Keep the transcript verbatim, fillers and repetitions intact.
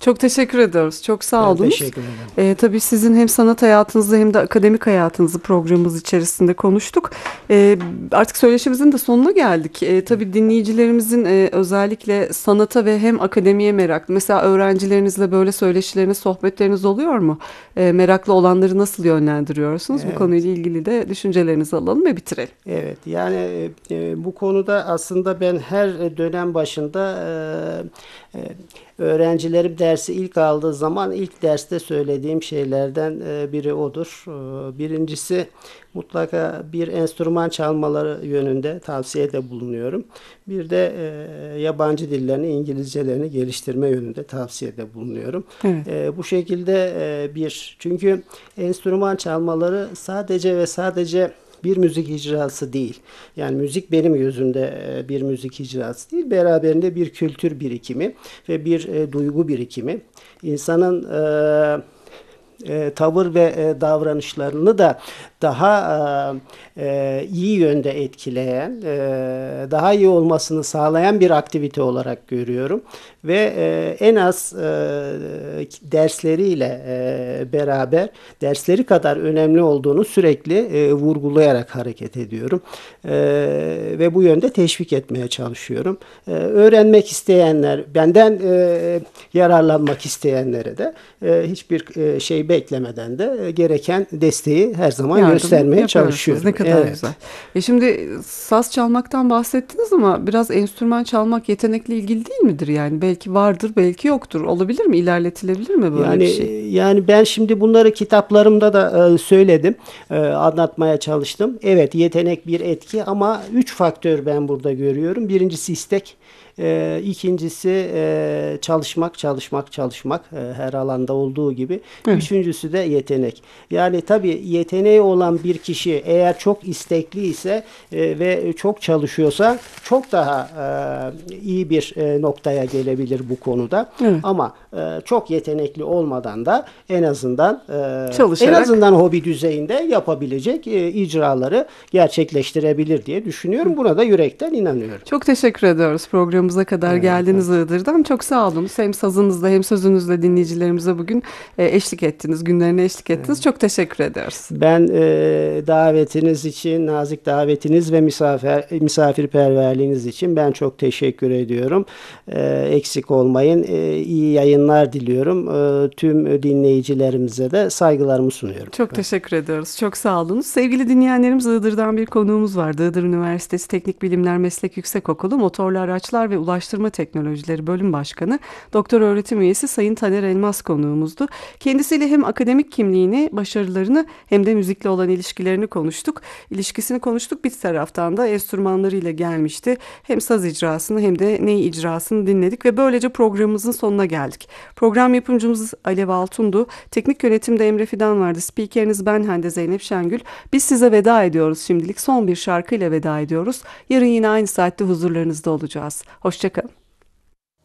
Çok teşekkür ediyoruz. Çok sağ Ben olunuz. teşekkür ederim. Ee, tabii sizin hem sanat hayatınızı hem de akademik hayatınızı programımız içerisinde konuştuk. Ee, artık söyleşimizin de sonuna geldik. Ee, tabii dinleyicilerimizin e, özellikle sanata ve hem akademiye meraklı. Mesela öğrencilerinizle böyle söyleşileriniz, sohbetleriniz oluyor mu? Ee, meraklı olanları nasıl yönlendiriyorsunuz? Evet. Bu konuyla ilgili de düşüncelerinizi alalım ve bitirelim. Evet, yani e, bu konuda aslında ben her dönem başında e, e, öğrencilerim dersi ilk aldığı zaman ilk derste söylediğim şeylerden e, biri odur. E, birincisi mutlaka bir enstrüman çalmaları yönünde tavsiyede bulunuyorum. Bir de e, yabancı dillerini, İngilizcelerini geliştirme yönünde tavsiyede bulunuyorum. Evet. E, bu şekilde e, bir, çünkü enstrüman çalmaları sadece ve sadece bir müzik icrası değil. Yani müzik benim gözümde bir müzik icrası değil. Beraberinde bir kültür birikimi ve bir e, duygu birikimi. İnsanın e, e, tavır ve e, davranışlarını da daha e, iyi yönde etkileyen, e, daha iyi olmasını sağlayan bir aktivite olarak görüyorum. Ve e, en az e, dersleriyle e, beraber dersleri kadar önemli olduğunu sürekli e, vurgulayarak hareket ediyorum. E, ve bu yönde teşvik etmeye çalışıyorum. E, öğrenmek isteyenler, benden e, yararlanmak isteyenlere de e, hiçbir e, şey beklemeden de e, gereken desteği her zaman Yardım göstermeye çalışıyorum. Ne kadar Evet. güzel. E şimdi saz çalmaktan bahsettiniz ama biraz enstrüman çalmak yetenekle ilgili değil midir yani? Belki vardır, belki yoktur. Olabilir mi? İlerletilebilir mi böyle Yani bir şey? yani ben şimdi bunları kitaplarımda da e, söyledim, e, anlatmaya çalıştım. Evet, yetenek bir etki ama üç faktör ben burada görüyorum. Birincisi istek. E, ikincisi e, çalışmak, çalışmak, çalışmak e, her alanda olduğu gibi. Evet. Üçüncüsü de yetenek. Yani tabii yeteneği olan bir kişi eğer çok istekli ise e, ve çok çalışıyorsa çok daha e, iyi bir e, noktaya gelebilir bu konuda. Evet. Ama e, çok yetenekli olmadan da en azından e, Çalışarak. en azından hobi düzeyinde yapabilecek e, icraları gerçekleştirebilir diye düşünüyorum. Buna da yürekten inanıyorum. Çok teşekkür ediyoruz programımıza kadar Evet, geldiniz Iğdır'dan. Çok sağ olun. Hem sazınızla hem sözünüzle dinleyicilerimize bugün e, eşlik ettiniz, günlerine eşlik ettiniz. Çok teşekkür ediyoruz. Ben e, davetiniz için, nazik davetiniz ve misafir misafirperverliğiniz için ben çok teşekkür ediyorum. E, eksik olmayın. E, iyi yayınlar diliyorum. E, tüm dinleyicilerimize de saygılarımı sunuyorum. Çok teşekkür ediyoruz. Çok sağ olunuz. Sevgili dinleyenlerimiz, Iğdır'dan bir konuğumuz vardı. Iğdır Üniversitesi Teknik Bilimler Meslek Yüksekokulu Motorlu Araçlar ve Ulaştırma Teknolojileri Bölüm Başkanı Doktor Öğretim Üyesi Sayın Taner Elmas konuğumuzdu. Kendisiyle hem akademik kimliğini, başarılarını hem de müzikle olan ilişkilerini konuştuk. İlişkisini konuştuk. Bir taraftan da enstrümanlarıyla gelmişti. Hem saz icrasını hem de ney icrasını dinledik ve böylece programımızın sonuna geldik. Program yapımcımız Alev Altun'du. Teknik yönetimde Emre Fidan vardı. Spikeriniz ben Hande Zeynep Şengül. Biz size veda ediyoruz şimdilik. Son bir şarkıyla veda ediyoruz. Yarın yine aynı saatte huzurlarınızda olacağız. Hoşça kalın.